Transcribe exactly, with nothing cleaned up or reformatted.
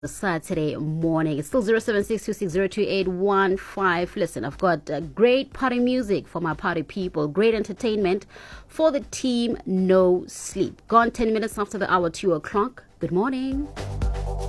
Saturday morning. It's still zero seven six two six zero two eight one five. Listen, I've got uh, great party music for my party people, great entertainment for the team. No sleep. Gone ten minutes after the hour, two o'clock. Good morning.